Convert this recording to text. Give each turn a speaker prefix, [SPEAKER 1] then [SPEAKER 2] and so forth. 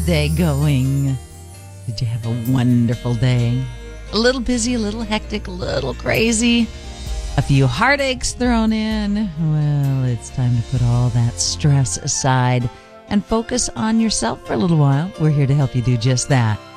[SPEAKER 1] Tuesday going? Did you have a wonderful day? A little busy, a little hectic, a little crazy. A few heartaches thrown in. Well, it's time to put all that stress aside and focus on yourself for a little while. We're here to help you do just that.